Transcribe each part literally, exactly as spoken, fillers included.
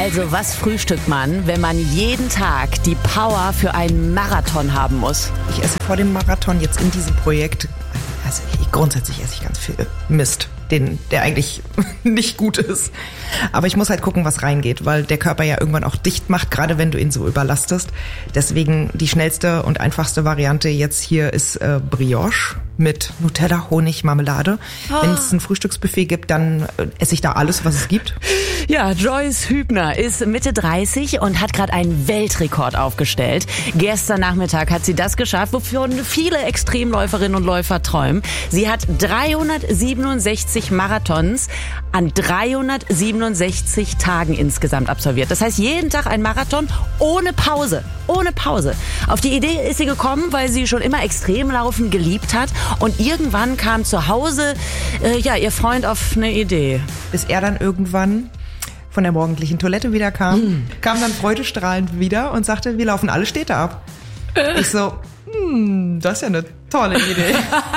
Also, was frühstückt man, wenn man jeden Tag die Power für einen Marathon haben muss? Ich esse vor dem Marathon jetzt in diesem Projekt, also ich, grundsätzlich esse ich ganz viel Mist, den, der eigentlich nicht gut ist. Aber ich muss halt gucken, was reingeht, weil der Körper ja irgendwann auch dicht macht, gerade wenn du ihn so überlastest. Deswegen die schnellste und einfachste Variante jetzt hier ist äh, Brioche mit Nutella, Honig, Marmelade. Oh. Wenn es ein Frühstücksbuffet gibt, dann äh, esse ich da alles, was es gibt. Ja, Joyce Hübner ist Mitte dreißig und hat gerade einen Weltrekord aufgestellt. Gestern Nachmittag hat sie das geschafft, wofür viele Extremläuferinnen und Läufer träumen. Sie hat dreihundertsiebenundsechzig Marathons an dreihundertsiebenundsechzig Tagen insgesamt absolviert. Das heißt, jeden Tag ein Marathon ohne Pause. Ohne Pause. Auf die Idee ist sie gekommen, weil sie schon immer Extremlaufen geliebt hat. Und irgendwann kam zu Hause äh, ja, ihr Freund auf eine Idee. Bis er dann irgendwann von der morgendlichen Toilette wieder kam, mm. kam dann freudestrahlend wieder und sagte, wir laufen alle Städte ab. Äh. Ich so, hm, das ist ja eine tolle Idee.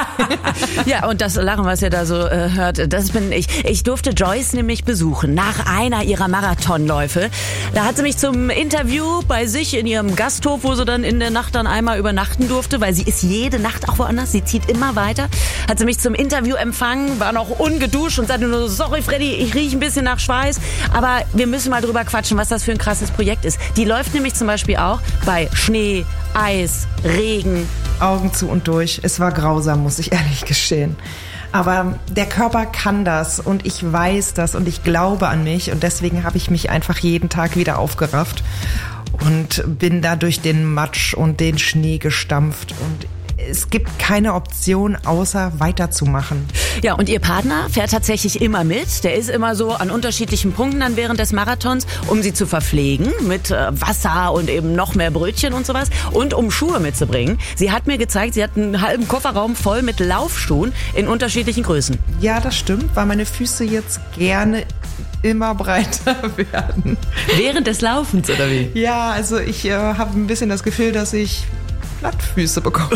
Ja, und das Lachen, was ihr da so äh, hört, das bin ich. Ich durfte Joyce nämlich besuchen nach einer ihrer Marathonläufe. Da hat sie mich zum Interview bei sich in ihrem Gasthof, wo sie dann in der Nacht dann einmal übernachten durfte, weil sie ist jede Nacht auch woanders, sie zieht immer weiter. Hat sie mich zum Interview empfangen, war noch ungeduscht und sagte nur, sorry Freddy, ich rieche ein bisschen nach Schweiß, aber wir müssen mal drüber quatschen, was das für ein krasses Projekt ist. Die läuft nämlich zum Beispiel auch bei Schnee, Eis, Regen. Augen zu und durch. Es war grausam, muss ich ehrlich gestehen. Aber der Körper kann das und ich weiß das und ich glaube an mich und deswegen habe ich mich einfach jeden Tag wieder aufgerafft und bin da durch den Matsch und den Schnee gestampft und es gibt keine Option, außer weiterzumachen. Ja, und ihr Partner fährt tatsächlich immer mit. Der ist immer so an unterschiedlichen Punkten dann während des Marathons, um sie zu verpflegen mit äh, Wasser und eben noch mehr Brötchen und sowas und um Schuhe mitzubringen. Sie hat mir gezeigt, sie hat einen halben Kofferraum voll mit Laufschuhen in unterschiedlichen Größen. Ja, das stimmt, weil meine Füße jetzt gerne immer breiter werden. Während des Laufens, oder wie? Ja, also ich äh, habe ein bisschen das Gefühl, dass ich Plattfüße bekommen.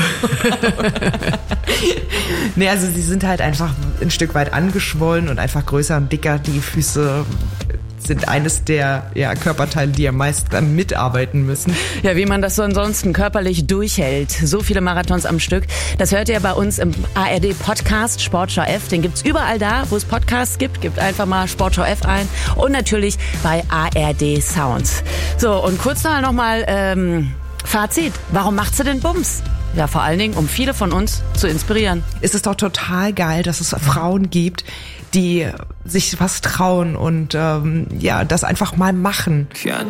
Nee, also sie sind halt einfach ein Stück weit angeschwollen und einfach größer und dicker. Die Füße sind eines der ja, Körperteile, die am meisten mitarbeiten müssen. Ja, wie man das so ansonsten körperlich durchhält. So viele Marathons am Stück. Das hört ihr bei uns im A R D-Podcast Sportschau F. Den gibt's überall da, wo es Podcasts gibt. Gebt einfach mal Sportschau F ein. Und natürlich bei A R D Sounds. So, und kurz noch mal ähm, Fazit. Warum macht sie denn Bums? Ja, vor allen Dingen, um viele von uns zu inspirieren. Es ist doch total geil, dass es Frauen gibt, die sich was trauen und ähm, ja, das einfach mal machen. Ja,